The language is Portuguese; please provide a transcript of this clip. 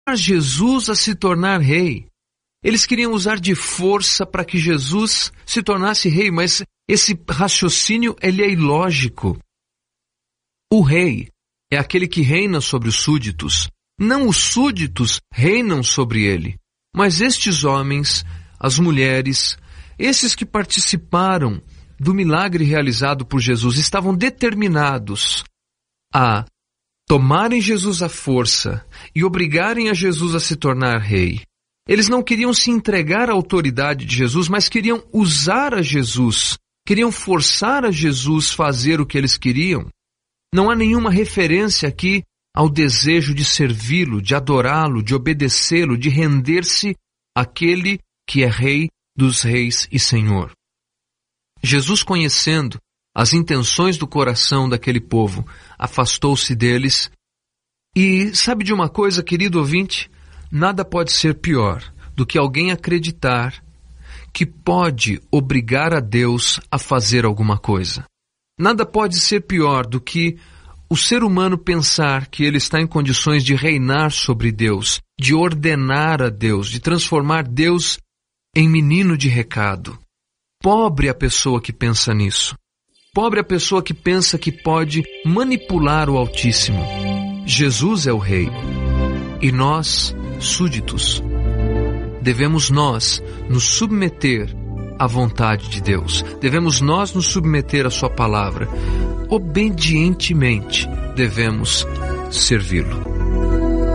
Jesus a se tornar rei. Eles queriam usar de força para que Jesus se tornasse rei, mas esse raciocínio ele é ilógico. O rei é aquele que reina sobre os súditos. Não os súditos reinam sobre ele, mas estes homens, as mulheres, esses que participaram do milagre realizado por Jesus, estavam determinados a tomarem Jesus à força e obrigarem a Jesus a se tornar rei. Eles não queriam se entregar à autoridade de Jesus, mas queriam usar a Jesus, queriam forçar a Jesus a fazer o que eles queriam. Não há nenhuma referência aqui ao desejo de servi-lo, de adorá-lo, de obedecê-lo, de render-se àquele que é Rei dos Reis e Senhor. Jesus, conhecendo as intenções do coração daquele povo, afastou-se deles. E sabe de uma coisa, querido ouvinte? Nada pode ser pior do que alguém acreditar que pode obrigar a Deus a fazer alguma coisa. Nada pode ser pior do que o ser humano pensar que ele está em condições de reinar sobre Deus, de ordenar a Deus, de transformar Deus em menino de recado. Pobre a pessoa que pensa nisso. Pobre a pessoa que pensa que pode manipular o Altíssimo. Jesus é o Rei. E nós, súditos, devemos nós nos submeter à vontade de Deus. Devemos nós nos submeter à sua palavra. Obedientemente devemos servi-lo.